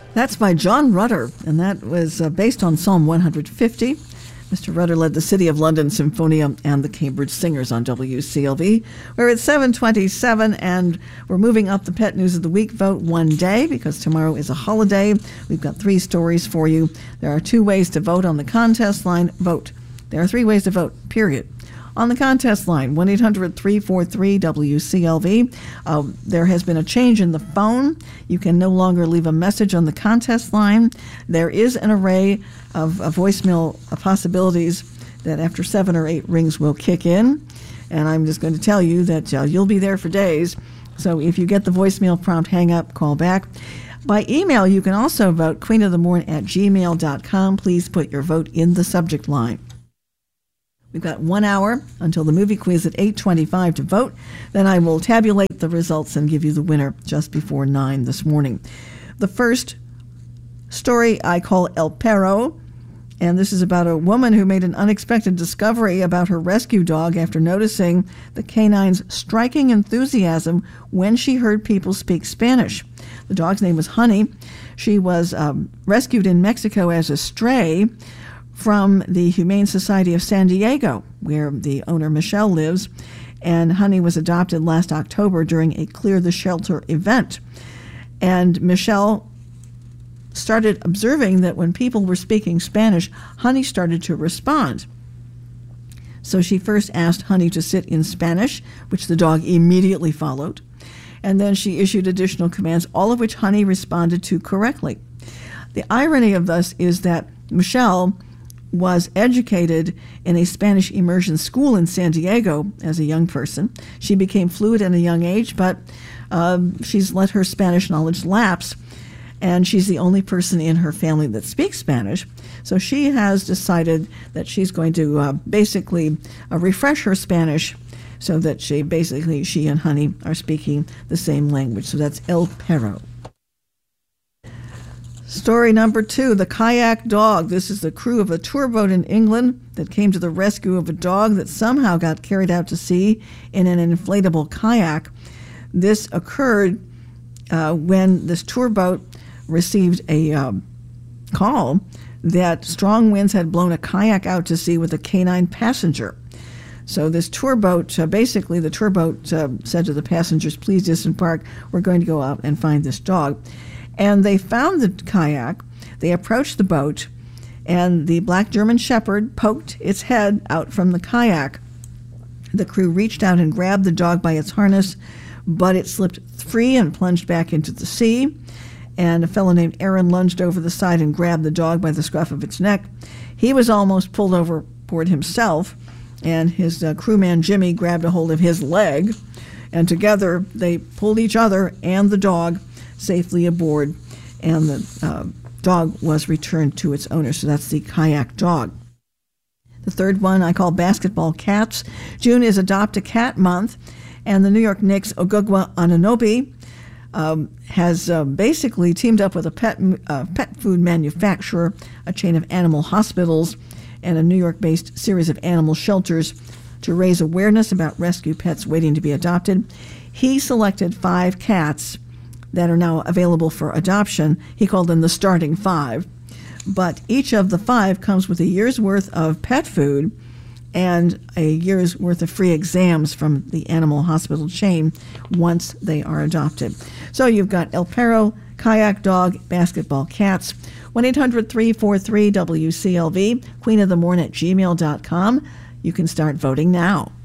That's by John Rutter, and that was based on Psalm 150. Mr. Rutter led the City of London Symphonia and the Cambridge Singers on WCLV. We're at 7:27, and we're moving up the Pet News of the Week vote one day because tomorrow is a holiday. We've got 3 stories for you. There are 2 ways to vote on the contest line. Vote. There are 3 ways to vote, period. On the contest line, 1-800-343-WCLV. There has been a change in the phone. You can no longer leave a message on the contest line. There is an array of voicemail possibilities that after 7 or 8 rings will kick in. And I'm just going to tell you that you'll be there for days. So if you get the voicemail prompt, hang up, call back. By email, you can also vote queenofthemorning@gmail.com. Please put your vote in the subject line. We've got 1 hour until the movie quiz at 8:25 to vote. Then I will tabulate the results and give you the winner just before 9 this morning. The first story I call El Perro, and this is about a woman who made an unexpected discovery about her rescue dog after noticing the canine's striking enthusiasm when she heard people speak Spanish. The dog's name was Honey. She was rescued in Mexico as a stray from the Humane Society of San Diego, where the owner Michelle lives, and Honey was adopted last October during a Clear the Shelter event. And Michelle started observing that when people were speaking Spanish, Honey started to respond. So she first asked Honey to sit in Spanish, which the dog immediately followed, and then she issued additional commands, all of which Honey responded to correctly. The irony of this is that Michelle was educated in a Spanish immersion school in San Diego as a young person. She became fluent at a young age, but she's let her Spanish knowledge lapse, and she's the only person in her family that speaks Spanish. So she has decided that she's going to basically refresh her Spanish so that she and Honey are speaking the same language. So that's El Perro. Story number 2, the kayak dog. This is the crew of a tour boat in England that came to the rescue of a dog that somehow got carried out to sea in an inflatable kayak. This occurred when this tour boat received a call that strong winds had blown a kayak out to sea with a canine passenger. So this tour boat, the tour boat said to the passengers, please disembark, we're going to go out and find this dog. And they found the kayak, they approached the boat, and the black German Shepherd poked its head out from the kayak. The crew reached out and grabbed the dog by its harness, but it slipped free and plunged back into the sea. And a fellow named Aaron lunged over the side and grabbed the dog by the scruff of its neck. He was almost pulled overboard himself, and his crewman Jimmy grabbed a hold of his leg, and together they pulled each other and the dog safely aboard, and the dog was returned to its owner. So that's the kayak dog. The third one I call basketball cats. June is Adopt a Cat Month, and the New York Knicks' Ogugwa Anunoby has basically teamed up with a pet food manufacturer, a chain of animal hospitals, and a New York-based series of animal shelters to raise awareness about rescue pets waiting to be adopted. He selected 5 cats that are now available for adoption. He called them the starting 5. But each of the 5 comes with a year's worth of pet food and a year's worth of free exams from the animal hospital chain once they are adopted. So you've got El Perro, kayak dog, basketball cats. 1-800-343-WCLV, queenofthemorning@gmail.com. You can start voting now.